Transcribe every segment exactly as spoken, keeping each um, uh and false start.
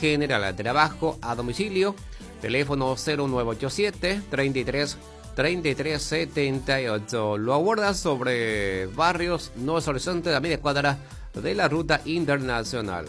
general. Trabajo a domicilio. Teléfono cero nueve ocho siete, treinta y tres, treinta y tres setenta y ocho. Lo aborda sobre Barrios Nuevo Horizonte, a media cuadra de la ruta internacional.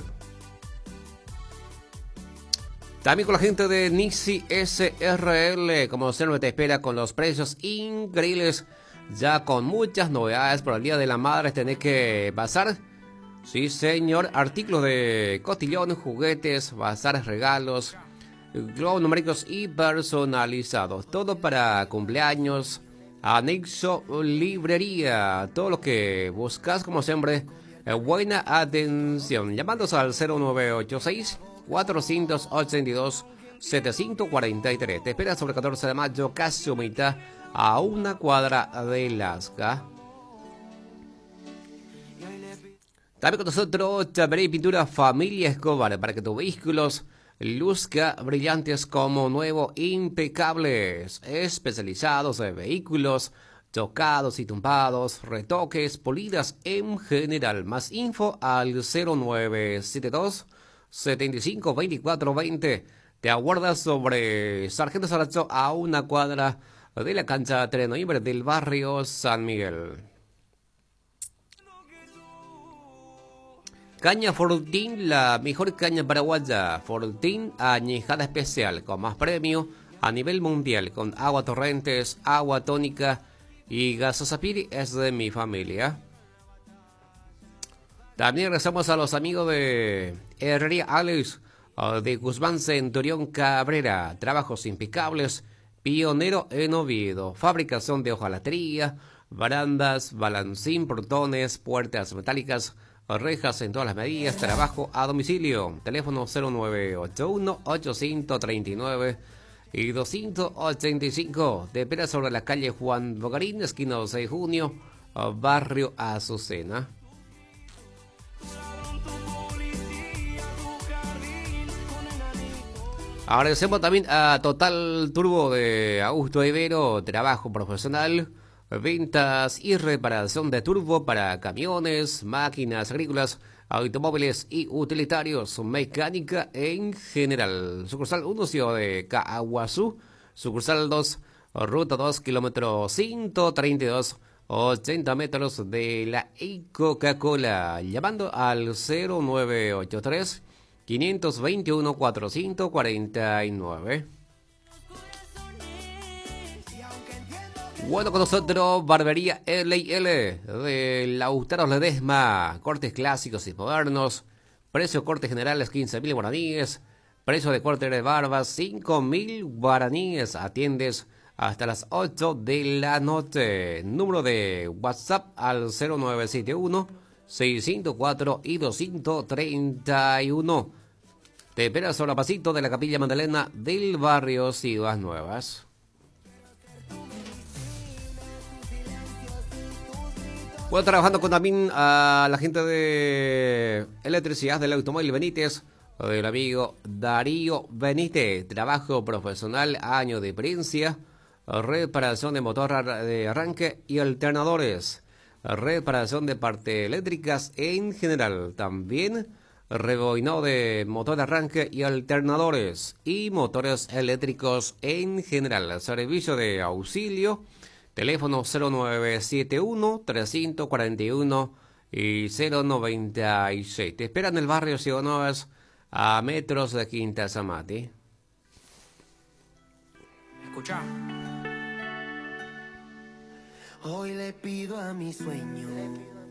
También con la gente de Nixi S R L, como siempre te espera con los precios increíbles, ya con muchas novedades por el Día de la Madre. Tenés que pasar, sí señor, artículos de cotillón, juguetes, bazares, regalos, globos numéricos y personalizados. Todo para cumpleaños, anexo, librería, todo lo que buscas, como siempre, buena atención. Llamándose al cero nueve ocho seis, cuatrocientos ochenta y dos, setecientos cuarenta y tres. Te espera sobre catorce de mayo, casi humita, a una cuadra de Lasca. También con nosotros, Chaveré y Pintura Familia Escobar, para que tus vehículos luzca brillantes como nuevo, impecables, especializados en vehículos chocados y tumbados, retoques, polidas en general. Más info al cero nueve siete dos, setenta y cinco, veinticuatro veinte. Te aguardas sobre Sargento Saracho, a una cuadra de la cancha tres de noviembre del barrio San Miguel. Caña Fortín, la mejor caña paraguaya. Fortín añejada especial, con más premio a nivel mundial, con agua torrentes, agua tónica y gasosapiri, es de mi familia. También regresamos a los amigos de Herrería Alex, de Guzmán Centurión Cabrera. Trabajos impecables, pionero en Oviedo. Fabricación de hojalatería, barandas, balancín, portones, puertas metálicas, rejas en todas las medidas. Trabajo a domicilio. Teléfono cero nueve ocho uno, ochocientos treinta y nueve y doscientos ochenta y cinco. Te espera sobre la calle Juan Bogarín, esquina seis de junio, barrio Azucena. Agradecemos también a Total Turbo de Augusto Ibero. Trabajo profesional, ventas y reparación de turbo para camiones, máquinas agrícolas, automóviles y utilitarios, mecánica en general. Sucursal uno, ciudad de Caaguazú. Sucursal dos, ruta dos, kilómetro ciento treinta y dos, ochenta metros de la Coca-Cola. Llamando al cero nueve ocho tres, quinientos veintiuno, cuatrocientos cuarenta y nueve. Bueno, con nosotros, Barbería L y L de Lautaro Ledesma. Cortes clásicos y modernos. Precio cortes generales quince mil guaraníes. Precio de corte de barbas cinco mil guaraníes. Atiendes hasta las ocho de la noche. Número de WhatsApp al cero nueve siete uno, seiscientos cuatro y doscientos treinta y uno. Te esperas sobre pasito de la Capilla Magdalena del barrio Ciudad Nuevas. Bueno, trabajando con también a la gente de electricidad del automóvil Benítez, del amigo Darío Benítez. Trabajo profesional, año de experiencia, reparación de motor de arranque y alternadores, reparación de partes eléctricas en general. También rebobinado de motor de arranque y alternadores y motores eléctricos en general. Servicio de auxilio. Teléfono cero nueve siete uno, trescientos cuarenta y uno y cero noventa y seis. Te esperan en el barrio Ciudad Nuevas, a metros de Quinta Zamati. Escucha. Hoy le pido a mi sueño